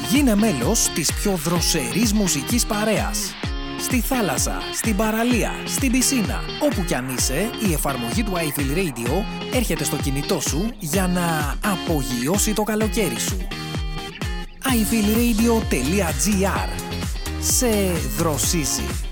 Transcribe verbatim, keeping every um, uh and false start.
Γίνε μέλος της πιο δροσερής μουσικής παρέας. Στη θάλασσα, στην παραλία, στην πισίνα, όπου κι αν είσαι, η εφαρμογή του I Feel Radio έρχεται στο κινητό σου για να απογειώσει το καλοκαίρι σου. άι φιλ ρέιντιο τελεία τζι άρ. Σε δροσίζει.